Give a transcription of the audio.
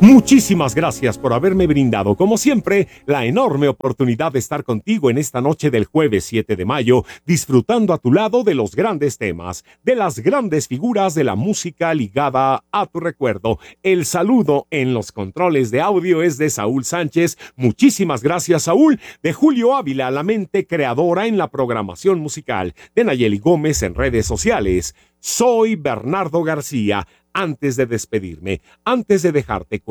Muchísimas gracias por haberme brindado, como siempre, la enorme oportunidad de estar contigo en esta noche del jueves 7 de mayo, disfrutando a tu lado de los grandes temas, de las grandes figuras de la música ligada a tu recuerdo. El saludo en los controles de audio es de Saúl Sánchez. Muchísimas gracias, Saúl. De Julio Ávila, la mente creadora en la programación musical. De Nayeli Gómez en redes sociales. Soy Bernardo García. Antes de despedirme, antes de dejarte